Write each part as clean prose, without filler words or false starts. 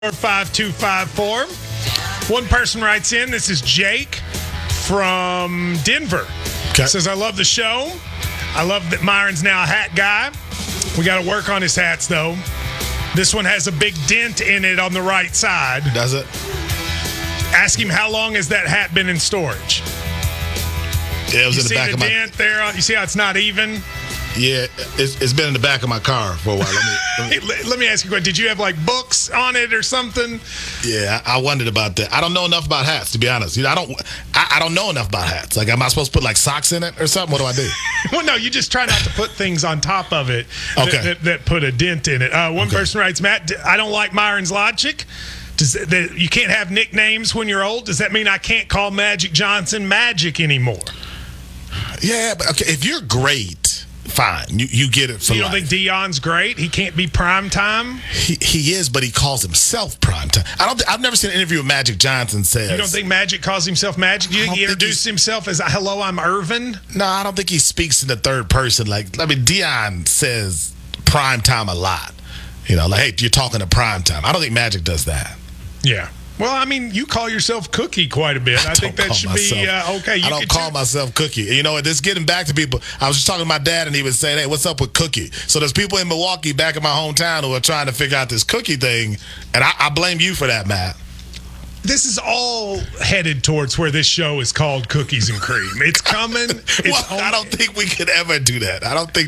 5254. One person writes in, this is Jake from Denver. Okay. Says, I love the show. I love that Myron's now a hat guy. We got to work on his hats, though. This one has a big dent in it on the right side. Does it? Ask him how long has that hat been in storage? Yeah, it was in the back of my... dent there? You see how it's not even? Yeah, it's been in the back of my car for a while. Let me ask you a question. Did you have, books on it or something? Yeah, I wondered about that. I don't know enough about hats, to be honest. I don't know enough about hats. Am I supposed to put, socks in it or something? What do I do? Well, no, you just try not to put things on top of it that put a dent in it. One person writes, Matt, I don't like Myron's logic. You can't have nicknames when you're old. Does that mean I can't call Magic Johnson Magic anymore? Yeah, but okay, if you're great, fine. You get it for You don't think Deion's great? He can't be prime time? He is, but he calls himself prime time. I've never seen an interview with Magic Johnson says. You don't think Magic calls himself Magic? Do you think he introduced himself as, hello, I'm Irvin? No, I don't think he speaks in the third person. Deion says prime time a lot. Hey, you're talking to prime time. I don't think Magic does that. Yeah. Well, you call yourself Cookie quite a bit. I think that should be okay. I don't call myself Cookie. This getting back to people. I was just talking to my dad, and he was saying, hey, what's up with Cookie? So there's people in Milwaukee, back in my hometown, who are trying to figure out this Cookie thing, and I blame you for that, Matt. This is all headed towards where this show is called Cookies and Cream. It's coming. I don't think we could ever do that. I don't think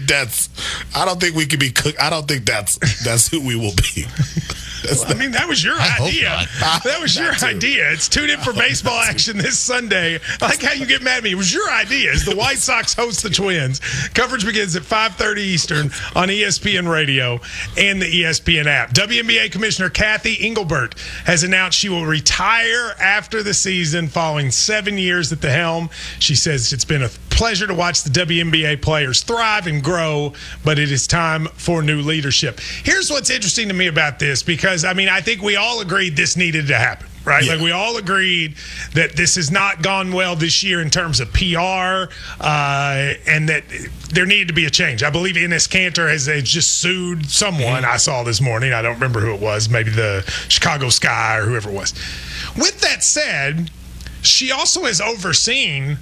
we could be I don't think that's who we will be. That was your idea. That was your idea. It's tuned in for baseball action this Sunday. I like how you get mad at me. It was your idea. As the White Sox host the Twins. Coverage begins at 5:30 Eastern on ESPN Radio and the ESPN app. WNBA Commissioner Kathy Engelbert has announced she will retire after the season following 7 years at the helm. She says it's been a pleasure to watch the WNBA players thrive and grow, but it is time for new leadership. Here's what's interesting to me about this, because I think we all agreed this needed to happen, right? Yeah. We all agreed that this has not gone well this year in terms of PR, and that there needed to be a change. I believe Enes Kanter has just sued someone I saw this morning. I don't remember who it was, maybe the Chicago Sky or whoever it was. With that said, she also has overseen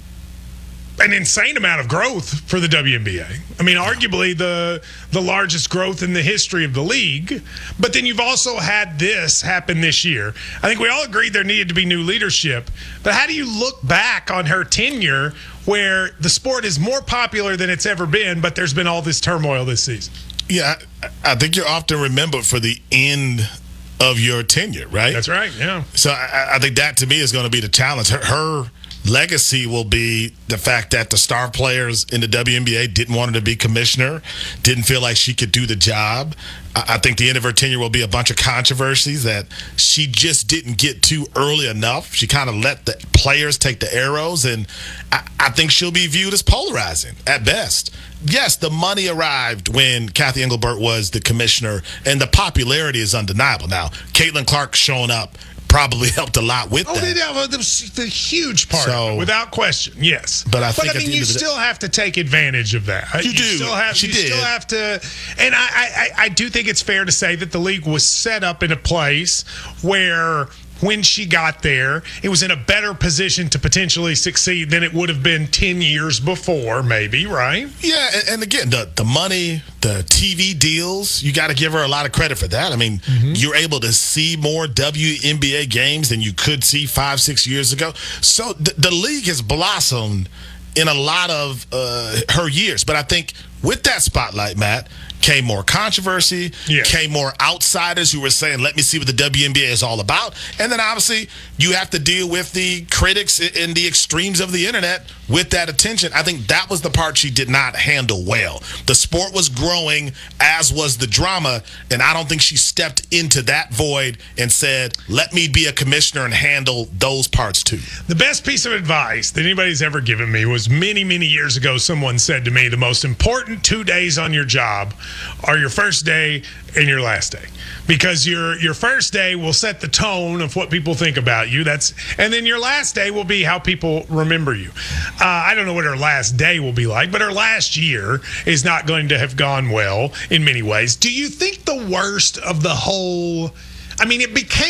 an insane amount of growth for the WNBA. Arguably the largest growth in the history of the league. But then you've also had this happen this year. I think we all agreed there needed to be new leadership. But how do you look back on her tenure where the sport is more popular than it's ever been, but there's been all this turmoil this season? Yeah, I think you're often remembered for the end of your tenure, right? That's right, yeah. So I think that, to me, is going to be the challenge. Her legacy will be the fact that the star players in the WNBA didn't want her to be commissioner, didn't feel like she could do the job. I think the end of her tenure will be a bunch of controversies that she just didn't get to early enough. She kind of let the players take the arrows, and I think she'll be viewed as polarizing at best. Yes, the money arrived when Kathy Engelbert was the commissioner, and the popularity is undeniable. Now, Caitlin Clark showing up probably helped a lot with that. That was the huge part of it, without question, yes. But I think you still have to take advantage of that. You do. Still have to, and I do think it's fair to say that the league was set up in a place where, when she got there, it was in a better position to potentially succeed than it would have been 10 years before, maybe, right? Yeah, and again, the money, the TV deals, you got to give her a lot of credit for that. You're able to see more WNBA games than you could see 5-6 years ago. So the league has blossomed in a lot of her years. But I think with that spotlight, Matt, came more controversy, came more outsiders who were saying, let me see what the WNBA is all about. And then obviously you have to deal with the critics in the extremes of the internet with that attention. I think that was the part she did not handle well. The sport was growing, as was the drama, and I don't think she stepped into that void and said, let me be a commissioner and handle those parts too. The best piece of advice that anybody's ever given me was many, many years ago. Someone said to me, the most important 2 days on your job are your first day and your last day, because your first day will set the tone of what people think about you. And then your last day will be how people remember you. I don't know what her last day will be like, but her last year is not going to have gone well in many ways. Do you think the worst of the whole I mean, it became